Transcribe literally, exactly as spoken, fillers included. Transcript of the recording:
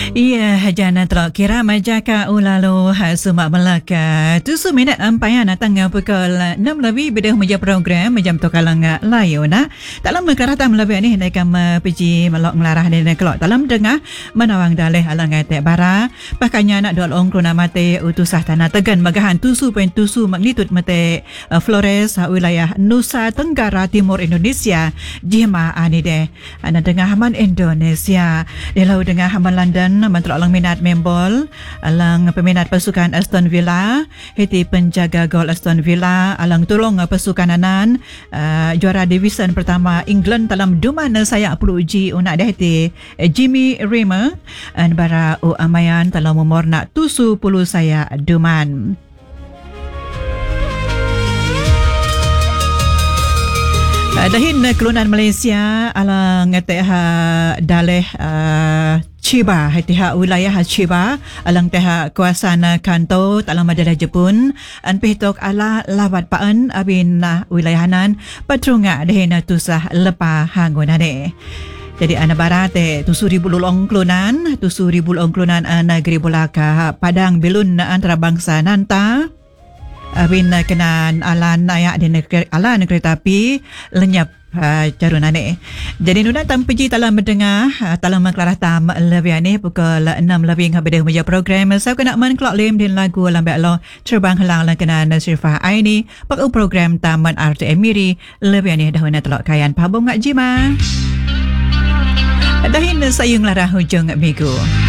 Iya, jana telok kira majaka ulalo sumak Melaka. Tusu minat ampayan datang pukul enam lebih beda meja program macam tu kalang layo na. Dalam kerata melebih ni hendak kami pergi melok ngelarah ni kelok dalam dengah menawang dalih alang tek bara. Pakanya nak dol ong krona mate utusah tanah tegan magahan tusu pen tusu magnitud mate Flores wilayah Nusa Tenggara Timur Indonesia. Jima ani deh. Ana dengah man Indonesia. Delau dengah man London mentelok alang minat membol alang peminat pasukan Aston Villa hiti penjaga gol Aston Villa alang tolong pasukan anan uh, juara division pertama England dalam duman saya puluh uji unak dah hiti Jimmy Rimmer dan bara u amayan dalam umur nak tusu puluh saya duman. Dahin kelunan Malaysia alang teha daleh uh, Chiba hatiha wilayah Chiba alang teha kawasan Kanto dalam adalah Jepun an pihitok ala lawat paan abin wilayahanan patrunga dahin tusah lepa hangunane. Jadi ana barate tusu ribu lulong kelunan tusu ribu lulong kelunan negeri Bolaka Padang Bilun antara bangsa Nanta Abin kenan alan ayak di negeri alan kereta api lenyap uh, carunane. Jadi nuna tam pergi dalam mendengar uh, dalam mengkelarah tam lebih ni pukul enam lebih habis meja program. Saya kena men kelak lem din lagu lambat lo terbang halang lang kenan Sirfah Aini pak program taman R T M Miri lebih ni dah nak telok kayan pabung ngak jima. Dahin sayung larah hujung minggu.